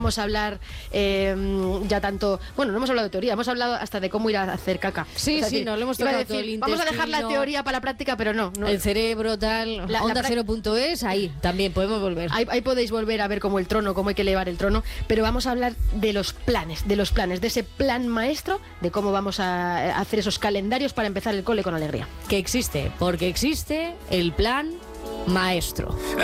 Vamos a hablar ya tanto... Bueno, no hemos hablado de teoría, hemos hablado hasta de cómo ir a hacer caca. Sí, no lo hemos tocado todo el intestino. Vamos a dejar la teoría para la práctica, pero no. El cerebro, tal... Onda0.es, ahí también podemos volver. Ahí podéis volver a ver cómo hay que elevar el trono, pero vamos a hablar de los planes, de ese plan maestro, de cómo vamos a hacer esos calendarios para empezar el cole con alegría. Que existe, porque existe el plan maestro.